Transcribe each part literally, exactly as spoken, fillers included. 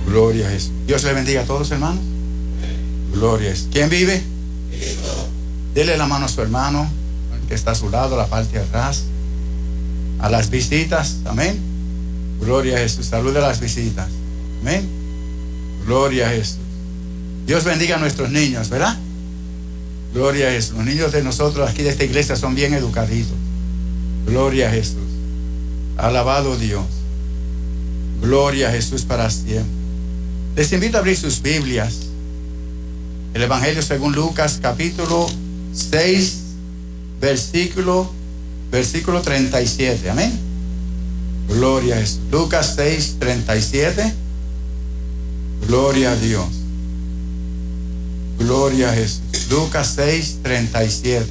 Gloria a Jesús. Dios le bendiga a todos, hermanos. Gloria a Jesús. ¿Quién vive? Dele la mano a su hermano que está a su lado, la parte de atrás. A las visitas, amén. Gloria a Jesús. Salude a las visitas, amén. Gloria a Jesús. Dios bendiga a nuestros niños, ¿verdad? Gloria a Jesús. Los niños de nosotros aquí de esta iglesia son bien educaditos. Gloria a Jesús. Alabado Dios. Gloria a Jesús para siempre. Les invito a abrir sus Biblias. El Evangelio según Lucas, capítulo seis, versículo, versículo treinta y siete. Amén. Gloria a Jesús. Lucas seis, treinta y siete. Gloria a Dios. Gloria a Jesús. Lucas seis, treinta y siete.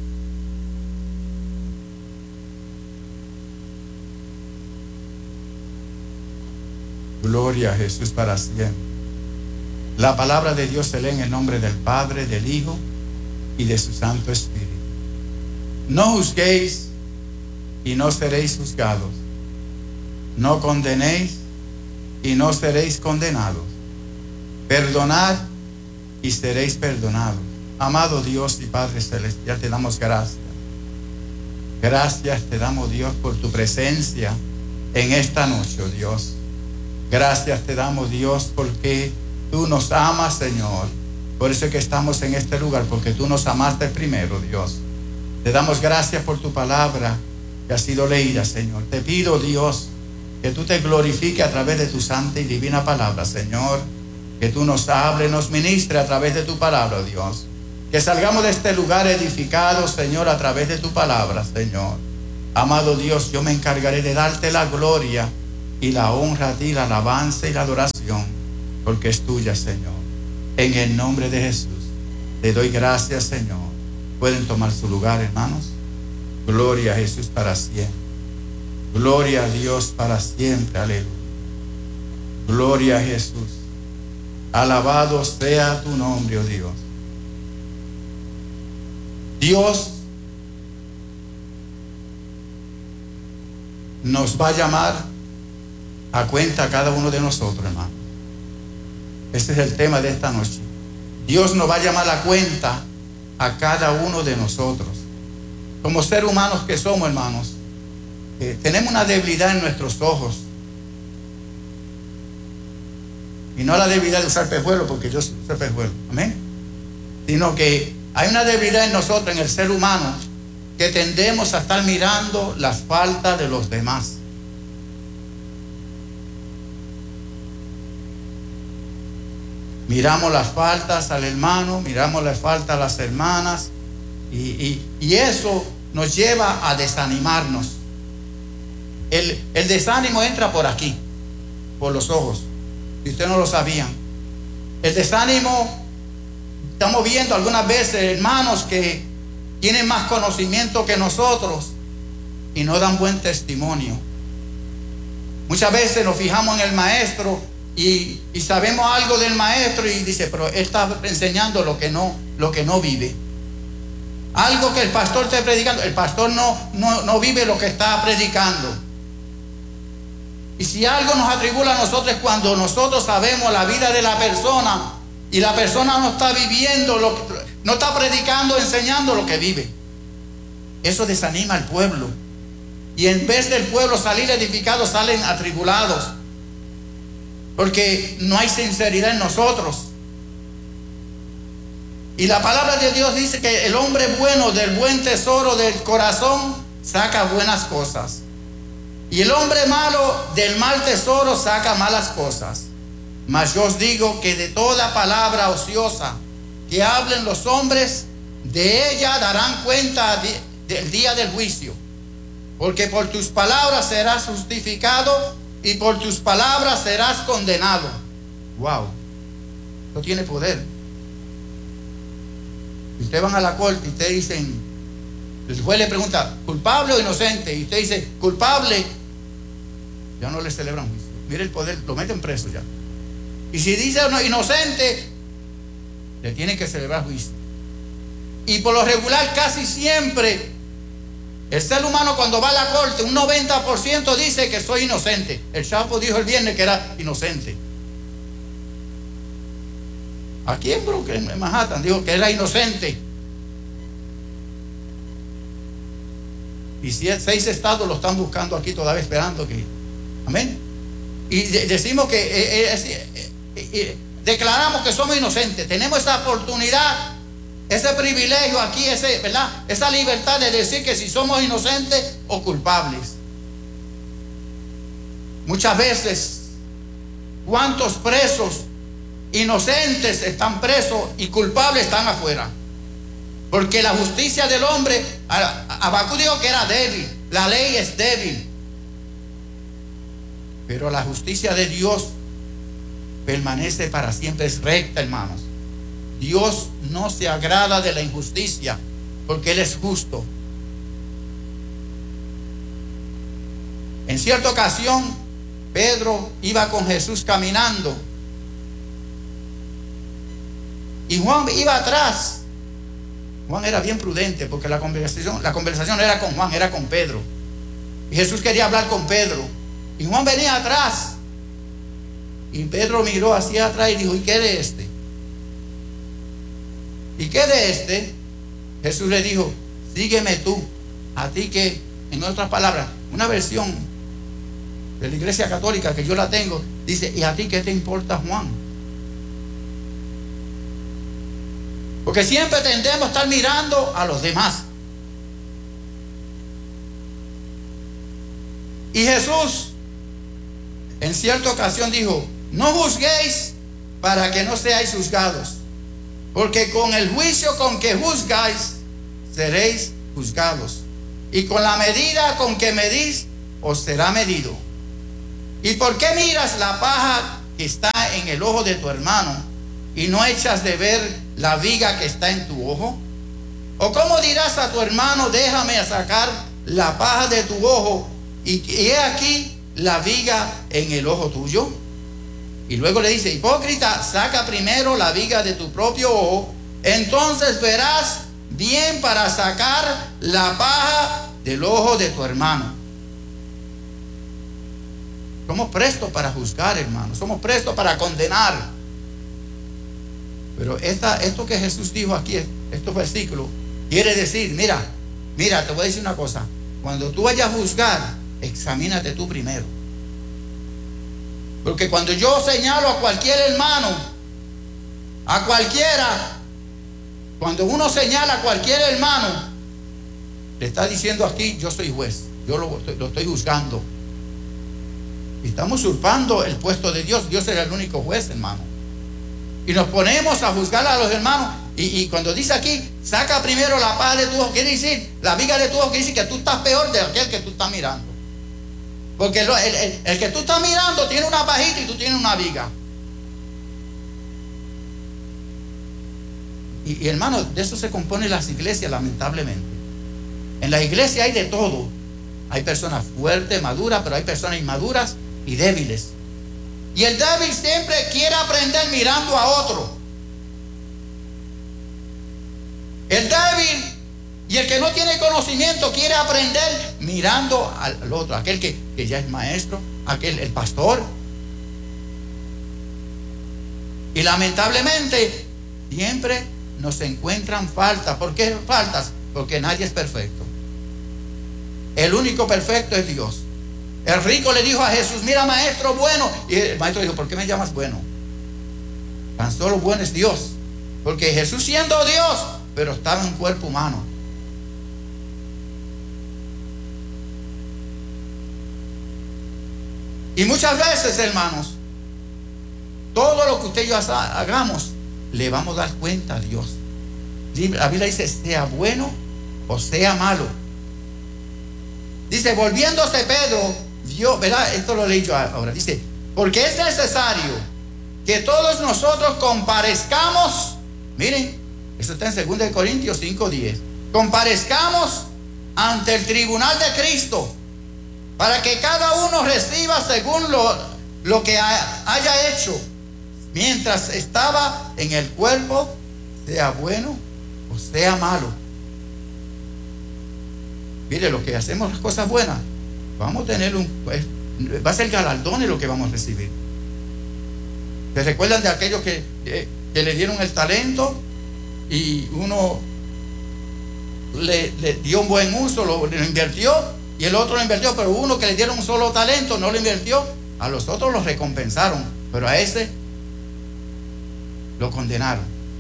Gloria a Jesús para siempre. La palabra de Dios se lee en el nombre del Padre, del Hijo y de su Santo Espíritu. No juzguéis y no seréis juzgados. No condenéis y no seréis condenados. Perdonad y seréis perdonados. Amado Dios y Padre Celestial, te damos gracias. Gracias te damos, Dios, por tu presencia en esta noche, oh Dios. Gracias te damos, Dios, porque tú nos amas, Señor. Por eso es que estamos en este lugar, porque tú nos amaste primero, Dios. Te damos gracias por tu palabra que ha sido leída, Señor. Te pido, Dios, que tú te glorifiques a través de tu santa y divina palabra, Señor. Que tú nos hables, nos ministres a través de tu palabra, Dios. Que salgamos de este lugar edificados, Señor, a través de tu palabra, Señor. Amado Dios, yo me encargaré de darte la gloria y la honra a ti, la alabanza y la adoración, porque es tuya, Señor. En el nombre de Jesús, te doy gracias, Señor. Pueden tomar su lugar, hermanos. Gloria a Jesús para siempre. Gloria a Dios para siempre. Aleluya. Gloria a Jesús. Alabado sea tu nombre, oh Dios. Dios nos va a llamar a cuenta a cada uno de nosotros, hermano. Ese es el tema de esta noche. Dios nos va a llamar a cuenta a cada uno de nosotros. Como seres humanos que somos, hermanos, eh, tenemos una debilidad en nuestros ojos. Y no la debilidad de usar pejuelo, porque yo soy pejuelo, amén. Sino que hay una debilidad en nosotros, en el ser humano, que tendemos a estar mirando las faltas de los demás. Miramos las faltas al hermano, miramos las faltas a las hermanas, y, y, y eso nos lleva a desanimarnos. El, el desánimo entra por aquí, por los ojos. Si ustedes no lo sabían, el desánimo, estamos viendo algunas veces hermanos que tienen más conocimiento que nosotros y no dan buen testimonio. Muchas veces nos fijamos en el maestro y, y sabemos algo del maestro y dice, pero él está enseñando lo que no, lo que no vive. Algo que el pastor esté predicando, el pastor no, no, no vive lo que está predicando. Y si algo nos atribula a nosotros es cuando nosotros sabemos la vida de la persona y la persona no está viviendo, lo que, no está predicando, enseñando lo que vive. Eso desanima al pueblo. Y en vez del pueblo salir edificado, salen atribulados. Porque no hay sinceridad en nosotros. Y la palabra de Dios dice que el hombre bueno del buen tesoro del corazón saca buenas cosas. Y el hombre malo del mal tesoro saca malas cosas. Mas yo os digo que de toda palabra ociosa que hablen los hombres, de ella darán cuenta del día del juicio. Porque por tus palabras serás justificado y por tus palabras serás condenado. Wow, esto tiene poder. Ustedes van a la corte y ustedes dicen, el juez le pregunta, ¿culpable o inocente? Y usted dice, culpable. Ya no le celebran juicio. Mire el poder, lo meten preso ya. Y si dice no, inocente, le tienen que celebrar juicio. Y por lo regular, casi siempre, el ser humano cuando va a la corte, un noventa por ciento dice que soy inocente. El Chapo dijo el viernes que era inocente. aquí en Brooklyn, en Manhattan, dijo que era inocente. Y seis estados lo están buscando aquí todavía, esperando que... Amén. Y de, decimos que... Eh, eh, eh, eh, declaramos que somos inocentes. Tenemos esa oportunidad, ese privilegio aquí, ese, ¿verdad? Esa libertad de decir que si somos inocentes o culpables. Muchas veces, ¿cuántos presos inocentes están presos y culpables están afuera? Porque la justicia del hombre, Habacuc dijo que era débil, la ley es débil, pero la justicia de Dios permanece para siempre, es recta, hermanos. Dios no se agrada de la injusticia, porque Él es justo. En cierta ocasión, Pedro iba con Jesús caminando y Juan iba atrás. Juan era bien prudente, porque la conversación, la conversación era con Juan, era con Pedro. Y Jesús quería hablar con Pedro. Y Juan venía atrás. Y Pedro miró hacia atrás y dijo: ¿y qué de este? ¿Y qué de este? Jesús le dijo: sígueme tú. A ti que, en otras palabras, una versión de la Iglesia Católica que yo la tengo, dice: ¿y a ti qué te importa Juan? Porque siempre tendemos a estar mirando a los demás. Y Jesús en cierta ocasión dijo: no juzguéis para que no seáis juzgados, porque con el juicio con que juzgáis seréis juzgados, y con la medida con que medís os será medido. ¿Y por qué miras la paja que está en el ojo de tu hermano y no echas de ver la viga que está en tu ojo? ¿O cómo dirás a tu hermano: déjame sacar la paja de tu ojo, y he aquí la viga en el ojo tuyo? Y luego le dice: hipócrita, saca primero la viga de tu propio ojo, entonces verás bien para sacar la paja del ojo de tu hermano. Somos prestos para juzgar, hermanos, somos prestos para condenar. Pero esta, esto que Jesús dijo aquí, estos versículos, quiere decir: mira, mira, te voy a decir una cosa. Cuando tú vayas a juzgar, examínate tú primero. Porque cuando yo señalo a cualquier hermano, a cualquiera, cuando uno señala a cualquier hermano, le está diciendo aquí: yo soy juez, yo lo, lo estoy juzgando. Y estamos usurpando el puesto de Dios. Dios es el único juez, hermano. Y nos ponemos a juzgar a los hermanos. Y, y cuando dice aquí: saca primero la paja de tu ojo, quiere decir, la viga de tu ojo, quiere decir que tú estás peor de aquel que tú estás mirando. Porque el, el, el, el que tú estás mirando tiene una pajita y tú tienes una viga. Y, y hermano, de eso se componen las iglesias, lamentablemente. En las iglesias hay de todo. Hay personas fuertes, maduras, pero hay personas inmaduras y débiles. Y el débil siempre quiere aprender mirando a otro. El débil y el que no tiene conocimiento quiere aprender mirando al otro, aquel que, que ya es maestro, aquel, el pastor. Y lamentablemente siempre nos encuentran faltas. ¿Por qué faltas? Porque nadie es perfecto. El único perfecto es Dios. El rico le dijo a Jesús: mira, maestro bueno. Y el maestro dijo: ¿por qué me llamas bueno? Tan solo bueno es Dios. Porque Jesús, siendo Dios, pero estaba en un cuerpo humano. Y muchas veces, hermanos, todo lo que usted y yo hagamos, le vamos a dar cuenta a Dios. La Biblia dice: sea bueno o sea malo. Dice, volviéndose Pedro, Dios, ¿verdad? Esto lo leí yo ahora. Dice: porque es necesario que todos nosotros comparezcamos. Miren, eso está en segunda de Corintios cinco diez. Comparezcamos ante el tribunal de Cristo, para que cada uno reciba según lo, lo que haya hecho mientras estaba en el cuerpo, sea bueno o sea malo. Mire, lo que hacemos las cosas buenas, vamos a tener un, va a ser galardones lo que vamos a recibir. ¿Se recuerdan de aquellos que, eh, que le dieron el talento y uno le, le dio un buen uso, lo, lo invirtió, y el otro lo invirtió, pero uno que le dieron un solo talento no lo invirtió, a los otros los recompensaron, pero a ese lo condenaron.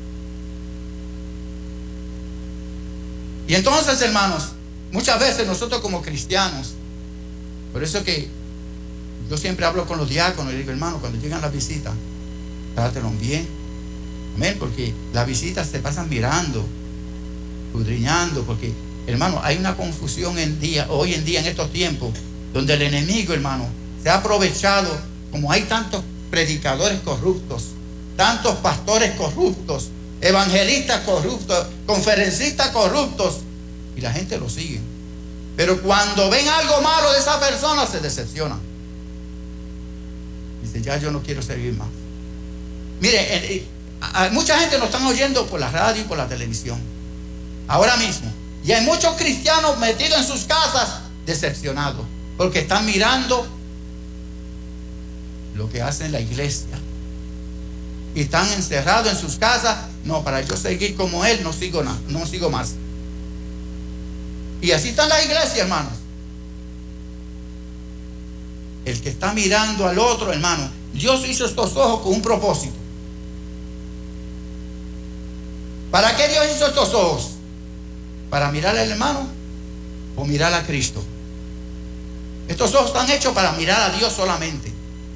Y entonces, hermanos, muchas veces nosotros como cristianos, por eso que yo siempre hablo con los diáconos y digo, hermano, cuando llegan las visitas, trátenlos bien. Amén, porque las visitas se pasan mirando, escudriñando, porque, hermano, hay una confusión en día, hoy en día, en estos tiempos, donde el enemigo, hermano, se ha aprovechado, como hay tantos predicadores corruptos, tantos pastores corruptos, evangelistas corruptos, conferencistas corruptos, y la gente lo sigue. Pero cuando ven algo malo de esa persona, se decepcionan. Dice, ya yo no quiero seguir más. Mire, eh, eh, a, mucha gente nos están oyendo por la radio y por la televisión ahora mismo, y hay muchos cristianos metidos en sus casas decepcionados porque están mirando lo que hace la iglesia y están encerrados en sus casas. No, para yo seguir como él no sigo nada, no sigo más. Y así está la iglesia, hermanos. El que está mirando al otro, hermano, Dios hizo estos ojos con un propósito. ¿Para qué Dios hizo estos ojos? ¿Para mirar al hermano o mirar a Cristo? Estos ojos están hechos para mirar a Dios solamente,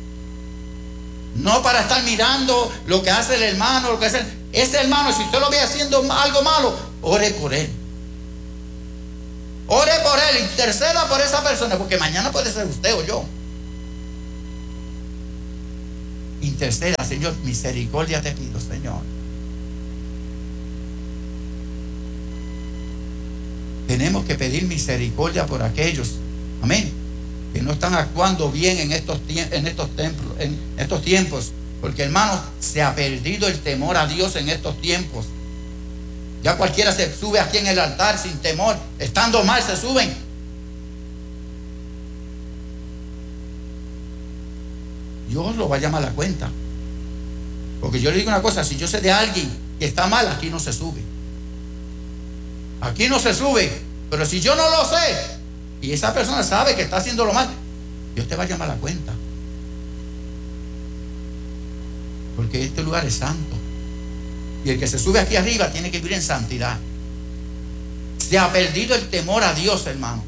no para estar mirando lo que hace el hermano, lo que hace el... ese hermano. Si usted lo ve haciendo algo malo, ore por él, ore por él, interceda por esa persona, porque mañana puede ser usted o yo. Interceda, Señor, misericordia te pido, Señor. Tenemos que pedir misericordia por aquellos, amén, que no están actuando bien en estos, en estos, templos, en estos tiempos. Porque, hermanos, se ha perdido el temor a Dios en estos tiempos. Ya cualquiera se sube aquí en el altar sin temor. Estando mal se suben. Dios lo va a llamar a la cuenta. Porque yo le digo una cosa, si yo sé de alguien que está mal, aquí no se sube. Aquí no se sube. Pero si yo no lo sé y esa persona sabe que está haciéndolo mal, Dios te va a llamar a la cuenta. Porque este lugar es santo. Y el que se sube aquí arriba tiene que vivir en santidad. Se ha perdido el temor a Dios, hermano.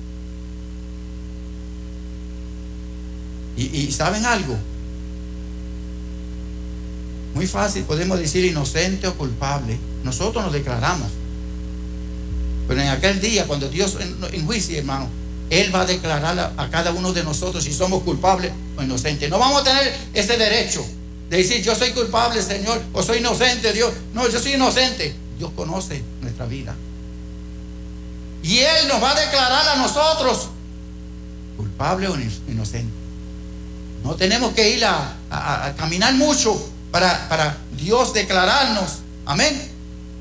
Y, y ¿saben algo? Muy fácil podemos decir inocente o culpable. Nosotros nos declaramos. Pero en aquel día, cuando Dios en, en juicio, hermano, Él va a declarar a, a cada uno de nosotros si somos culpables o inocentes. No vamos a tener ese derecho de decir yo soy culpable, Señor, o soy inocente, Dios. No, yo soy inocente. Dios conoce nuestra vida. Y Él nos va a declarar a nosotros culpable o inocente. No tenemos que ir a, a, a caminar mucho para, para Dios declararnos, amén,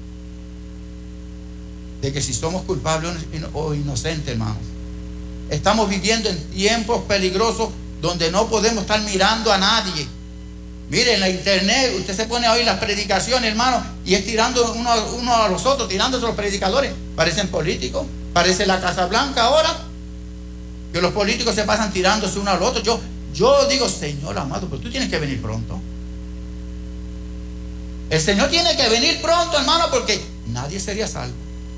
de que si somos culpables o inocentes, hermanos. Estamos viviendo en tiempos peligrosos donde no podemos estar mirando a nadie. Mire, en la internet usted se pone a oír las predicaciones, hermano, y es tirando uno, uno a los otros, tirándose a los predicadores. Parecen políticos, parece la Casa Blanca ahora, que los políticos se pasan tirándose uno al otro. Yo, yo digo, Señor amado, pero tú tienes que venir pronto. El Señor tiene que venir pronto, hermano, porque nadie sería salvo.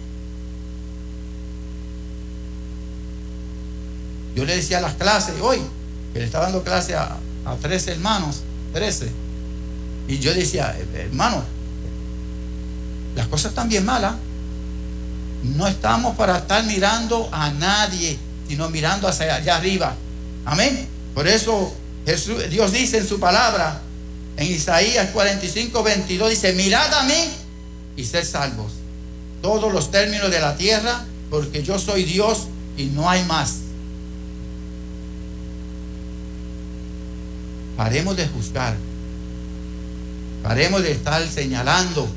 Yo le decía a las clases hoy, que le estaba dando clase a, a trece hermanos, trece. Y yo decía, hermano, las cosas están bien malas. No estamos para estar mirando a nadie, sino mirando hacia allá arriba. Amén. Por eso Jesús, Dios dice en su palabra, en Isaías cuarenta y cinco, veintidós, dice, mirad a mí y sed salvos todos los términos de la tierra, porque yo soy Dios y no hay más. Paremos de juzgar. Paremos de estar señalando.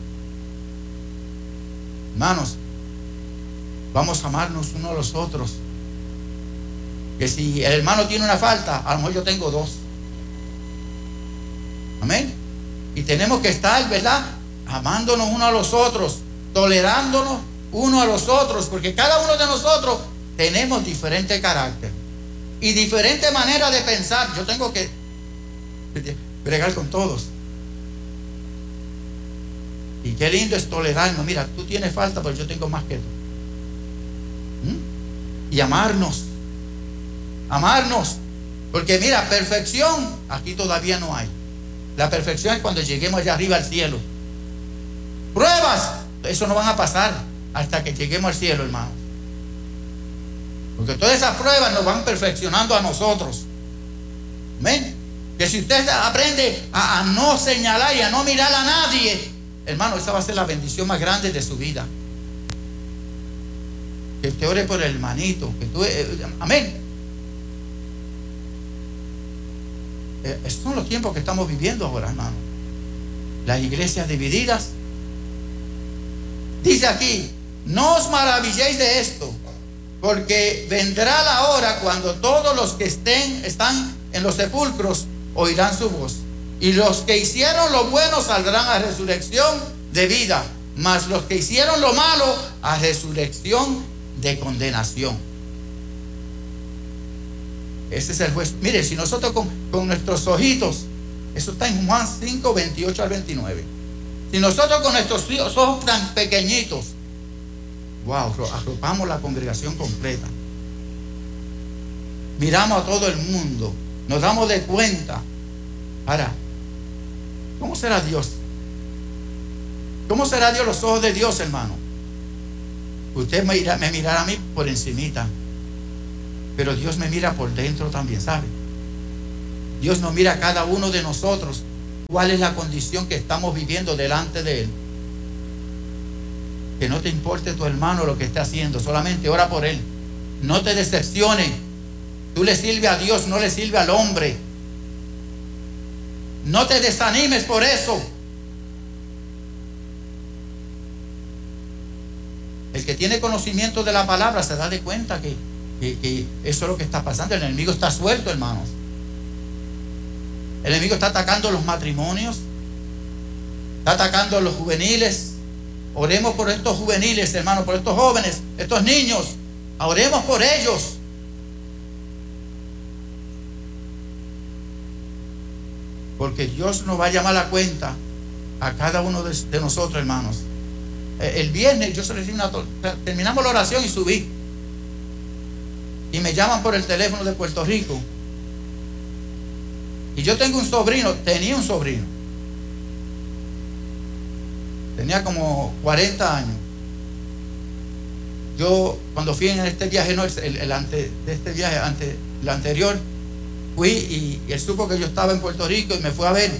Hermanos, vamos a amarnos unos a los otros. Que si el hermano tiene una falta, a lo mejor yo tengo dos. Amén. Y Y tenemos que estar, ¿verdad?, amándonos unos a los otros, tolerándonos unos a los otros, porque cada uno de nosotros tenemos diferente carácter y diferente manera de pensar. Yo tengo que bregar con todos. Y qué lindo es tolerarnos. Mira, tú tienes falta, pero yo tengo más que tú. ¿Mm? Y amarnos. Amarnos. Porque mira, perfección aquí todavía no hay. La perfección es cuando lleguemos allá arriba al cielo. Pruebas, eso no van a pasar hasta que lleguemos al cielo, hermanos. Porque todas esas pruebas nos van perfeccionando a nosotros. Amén. Que si usted aprende a, a no señalar y a no mirar a nadie, hermano, esa va a ser la bendición más grande de su vida. Que usted ore por el hermanito, que tú, eh, amén. Eh, estos son los tiempos que estamos viviendo ahora, hermano. Las iglesias divididas. Dice aquí: no os maravilléis de esto, porque vendrá la hora cuando todos los que estén están en los sepulcros oirán su voz, y los que hicieron lo bueno saldrán a resurrección de vida, mas los que hicieron lo malo a resurrección de condenación. Ese es el juez. Mire, si nosotros con, con nuestros ojitos, eso está en Juan cinco, veintiocho al veintinueve. Si nosotros con nuestros ojos tan pequeñitos, wow, arropamos la congregación completa, miramos a todo el mundo, nos damos de cuenta. Ahora, ¿cómo será Dios? ¿Cómo será Dios los ojos de Dios, hermano? Usted me, irá, me mirará a mí por encimita, pero Dios me mira por dentro también, ¿sabe? Dios nos mira a cada uno de nosotros. ¿Cuál es la condición que estamos viviendo delante de Él? Que no te importe tu hermano lo que esté haciendo, solamente ora por él. No te decepciones. Tú le sirves a Dios, no le sirves al hombre. No te desanimes por eso. El que tiene conocimiento de la palabra se da de cuenta que, que, que eso es lo que está pasando. El enemigo está suelto, hermanos. El enemigo está atacando los matrimonios, está atacando a los juveniles. Oremos por estos juveniles, hermanos, por estos jóvenes, estos niños. Oremos por ellos. Porque Dios nos va a llamar a cuenta a cada uno de, de nosotros, hermanos. El viernes yo recibí una, terminamos la oración y subí. Y me llaman por el teléfono de Puerto Rico. Y yo tengo un sobrino, tenía un sobrino. Tenía como cuarenta años. Yo, cuando fui en este viaje, no, el, el ante, de este viaje, ante, el anterior, fui y, y él supo que yo estaba en Puerto Rico y me fue a ver.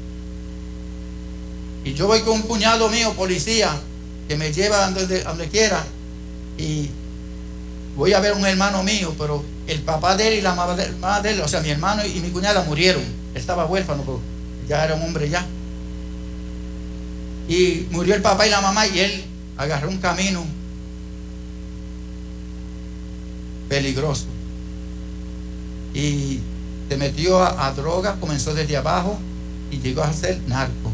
Y yo voy con un cuñado mío, policía, que me lleva a donde, a donde quiera. Y voy a ver a un hermano mío, pero el papá de él y la mamá de, mamá de él, o sea, mi hermano y mi cuñada murieron. Él estaba huérfano, pero ya era un hombre ya. Y murió el papá y la mamá y él agarró un camino peligroso. Y se metió a, a droga, comenzó desde abajo y llegó a ser narco.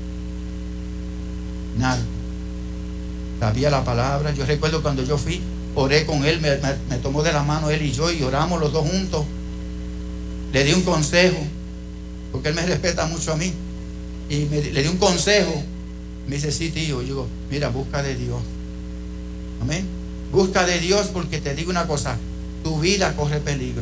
Narco. Sabía la palabra. Yo recuerdo cuando yo fui, oré con él, me, me, me tomó de la mano él y yo y oramos los dos juntos. Le di un consejo, porque él me respeta mucho a mí. Y me, le di un consejo. Me dice: sí, tío. Yo digo: mira, busca de Dios. Amén. Busca de Dios, porque te digo una cosa, tu vida corre peligro.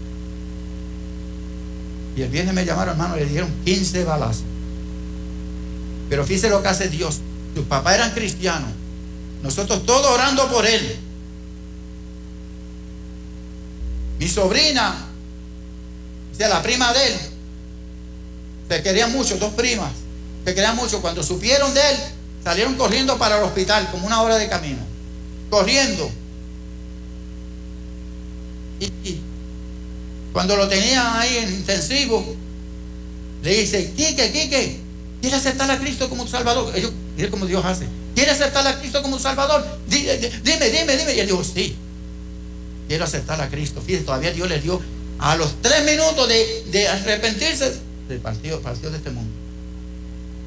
Y el viernes me llamaron, hermano, le dieron quince balazos. Pero fíjese lo que hace Dios. Sus papás eran cristianos, nosotros todos orando por él. Mi sobrina, o sea, la prima de él, se querían mucho, dos primas, se querían mucho. Cuando supieron de él, salieron corriendo para el hospital, como una hora de camino, corriendo. Y, y cuando lo tenían ahí en intensivo, le dice: Quique, Quique, ¿quieres aceptar a Cristo como tu Salvador? Ellos, mire cómo Dios hace. ¿Quieres aceptar a Cristo como Salvador? Dime, dime, dime, dime. Y él dijo: sí, quiero aceptar a Cristo. Fíjate, todavía Dios le dio a los tres minutos de, de arrepentirse, se partió, partió de este mundo.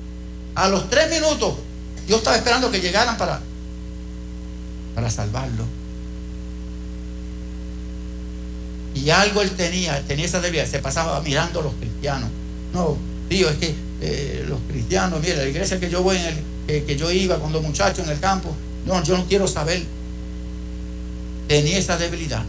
A los tres minutos, Dios estaba esperando que llegaran para, para salvarlo. Y algo él tenía, tenía esa debilidad. Se pasaba mirando a los cristianos. No, tío, es que eh, los cristianos, mira, la iglesia que yo voy en el, que, que yo iba cuando muchacho en el campo, no, yo no quiero saber. Tenía esa debilidad.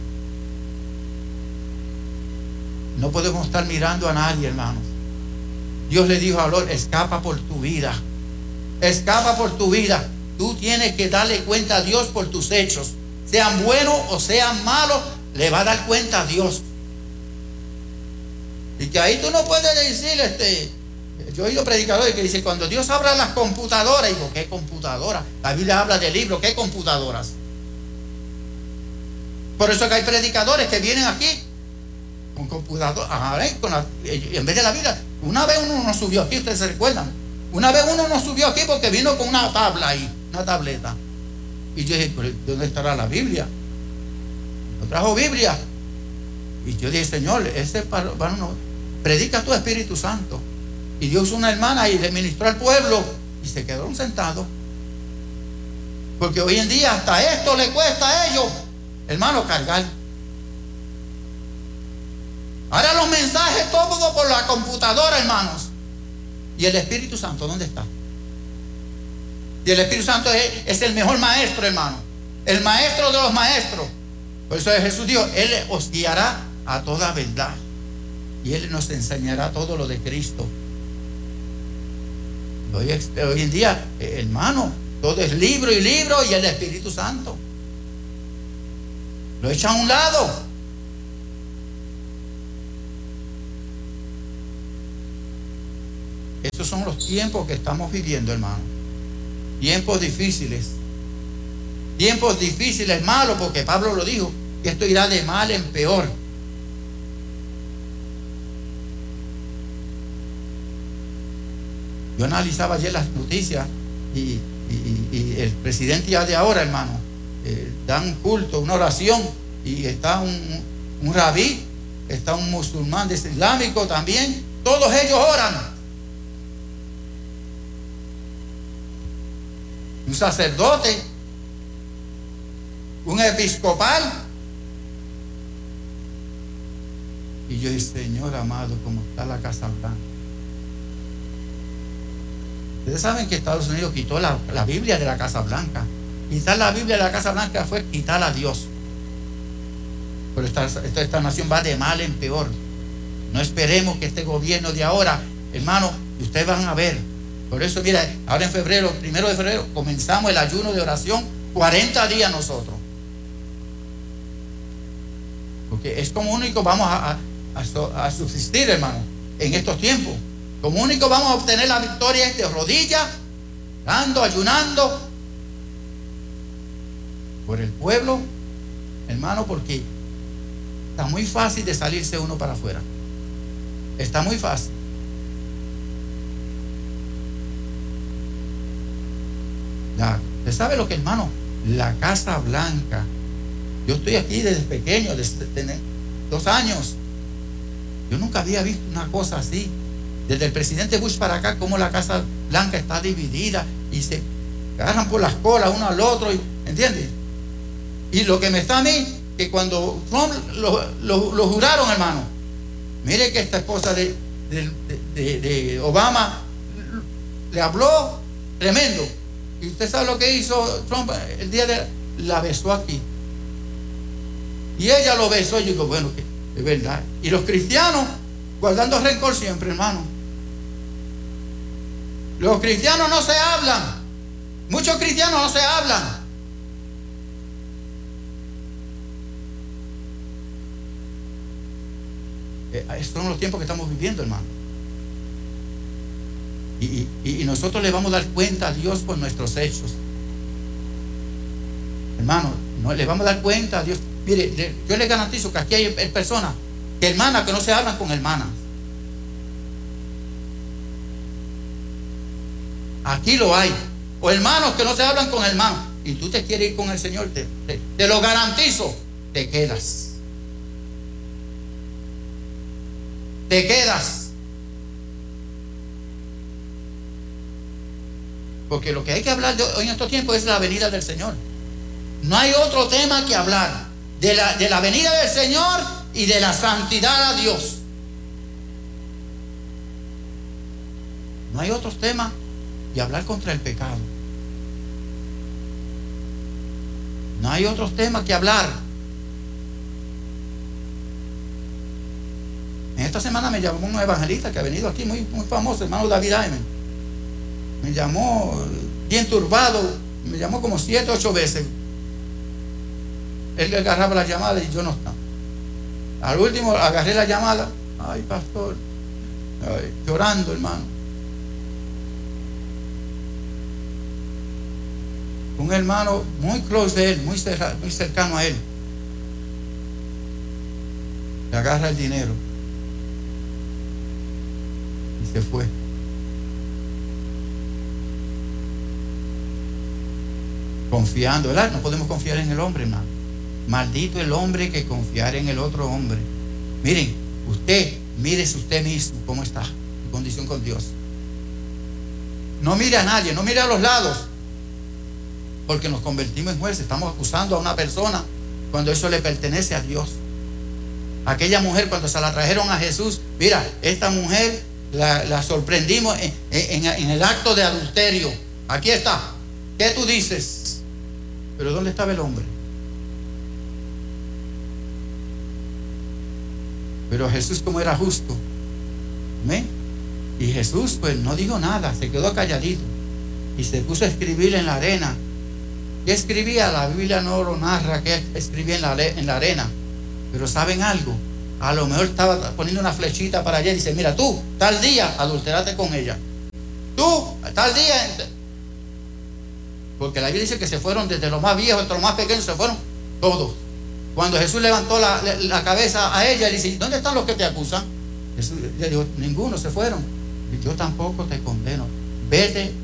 No podemos estar mirando a nadie, hermanos. Dios le dijo a Lot, escapa por tu vida. Escapa por tu vida. Tú tienes que darle cuenta a Dios por tus hechos. Sean buenos o sean malos, le va a dar cuenta a Dios. Y que ahí tú no puedes decir, este, yo he oído predicadores que dicen, cuando Dios abra las computadoras, digo, ¿qué computadora? La Biblia habla de libros, ¿qué computadoras? Por eso que hay predicadores que vienen aquí con computadora, con la, en vez de la Biblia. Una vez uno nos subió aquí, ustedes se recuerdan. Una vez uno nos subió aquí porque vino con una tabla ahí, una tableta. Y yo dije, ¿dónde estará la Biblia? No trajo Biblia. Y yo dije, Señor, ese para no, predica tu Espíritu Santo. Y Dios usó una hermana y le ministró al pueblo y se quedaron sentados. Porque hoy en día hasta esto le cuesta a ellos, hermano, cargar. Ahora los mensajes todo por la computadora, hermanos. ¿Y el Espíritu Santo dónde está? Y el Espíritu Santo es, es el mejor maestro, hermano. El maestro de los maestros. Por eso Jesús dijo, Él os guiará a toda verdad. Y Él nos enseñará todo lo de Cristo. Hoy, hoy en día, hermano, todo es libro y libro y el Espíritu Santo. Lo echa a un lado. Estos son los tiempos que estamos viviendo, hermano. Tiempos difíciles. Tiempos difíciles, malos, porque Pablo lo dijo, que esto irá de mal en peor. Yo analizaba ayer las noticias y, y, y el presidente ya de ahora, hermano, eh, da un culto, una oración, y está un, un rabí, está un musulmán islámico también, todos ellos oran. Un sacerdote, un episcopal. Y yo dije, Señor amado, ¿cómo está la Casa Blanca? Ustedes saben que Estados Unidos quitó la, la Biblia de la Casa Blanca. Quitar la Biblia de la Casa Blanca fue quitar a Dios. Pero esta, esta, esta nación va de mal en peor. No esperemos que este gobierno de ahora, hermano, ustedes van a ver. Por eso, mira, ahora en febrero, primero de febrero, comenzamos el ayuno de oración, cuarenta días nosotros. Porque es como único vamos a, a, a, a subsistir, hermano, en estos tiempos. Como único vamos a obtener la victoria es de rodillas, dando, ayunando por el pueblo, hermano, porque está muy fácil de salirse uno para afuera. Está muy fácil. Ya, ¿usted sabe lo que, hermano? La Casa Blanca. Yo estoy aquí desde pequeño, desde tener dos años. Yo nunca había visto una cosa así. Desde el presidente Bush para acá, como la Casa Blanca está dividida y se agarran por las colas uno al otro, ¿entiendes? Y lo que me está a mí, que cuando Trump lo, lo, lo juraron, hermano, mire que esta esposa de, de, de, de Obama le habló tremendo. Y usted sabe lo que hizo Trump el día de... La besó aquí. Y ella lo besó. Y yo digo, bueno, que es verdad. Y los cristianos guardando rencor siempre, hermano. Los cristianos no se hablan. Muchos cristianos no se hablan. Eh, estos son los tiempos que estamos viviendo, hermano. Y, y, y nosotros le vamos a dar cuenta a Dios por nuestros hechos. Hermano, no le vamos a dar cuenta a Dios. Mire, le, yo le garantizo que aquí hay personas, que hermanas que no se hablan con hermanas. Aquí lo hay. O hermanos que no se hablan con hermanos. Y tú te quieres ir con el Señor, te, te, te lo garantizo, te quedas. Te quedas. Porque lo que hay que hablar de hoy en estos tiempos es la venida del Señor. No hay otro tema que hablar de la, de la venida del Señor y de la santidad a Dios. No hay otros temas que hablar contra el pecado. No hay otros temas que hablar. En esta semana me llamó un evangelista que ha venido aquí, muy, muy famoso, hermano David Ayman. Me llamó bien turbado, me llamó como siete, ocho veces. Él agarraba la llamada y yo no estaba. Al último agarré la llamada. Ay, pastor, ay, llorando, hermano. Un hermano muy close de él, muy, cerca, muy cercano a él. Le agarra el dinero y se fue. Confiando, ¿verdad? No podemos confiar en el hombre, hermano. Maldito el hombre que confiar en el otro hombre. Miren, usted, mírese usted mismo cómo está en condición con Dios. No mire a nadie, no mire a los lados, porque nos convertimos en jueces. Estamos acusando a una persona cuando eso le pertenece a Dios. Aquella mujer, cuando se la trajeron a Jesús, mira, esta mujer la, la sorprendimos en, en, en el acto de adulterio. Aquí está. ¿Qué tú dices? Pero ¿dónde estaba el hombre? Pero Jesús, como era justo, ¿me? Y Jesús pues no dijo nada, se quedó calladito y se puso a escribir en la arena. ¿Qué escribía? La Biblia no lo narra que escribía en la, en la arena. Pero ¿saben algo? A lo mejor estaba poniendo una flechita para allá y dice, mira, tú, tal día, adulterate con ella. Tú, tal día. Porque la Biblia dice que se fueron desde los más viejos hasta los más pequeños, se fueron todos. Cuando Jesús levantó la, la, la cabeza a ella, dice, ¿dónde están los que te acusan? Jesús le dijo, ninguno, se fueron. Y yo tampoco te condeno. Vete